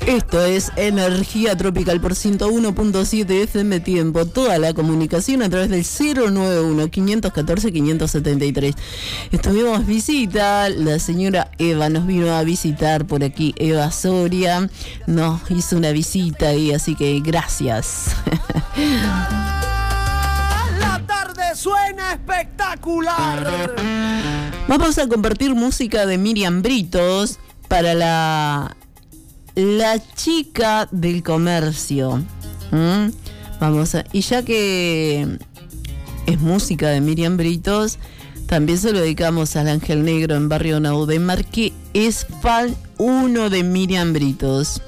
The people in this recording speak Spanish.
Esto es Energía Tropical por 101.7 FM Tiempo. Toda la comunicación a través del 091-514-573. Estuvimos visita, la señora Eva nos vino a visitar por aquí, Eva Soria. Nos hizo una visita ahí, así que gracias. La tarde suena espectacular. Vamos a compartir música de Miriam Britos para la chica del comercio. Y ya que es música de Miriam Britos, también se lo dedicamos al Ángel Negro en Barrio Naudemar, que es fan 1 de Miriam Britos.